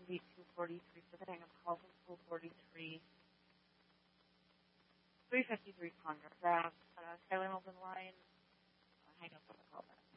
beat 243 for the hang up call from 243. 353 Congress. Skyline open line. Hang up on the call then.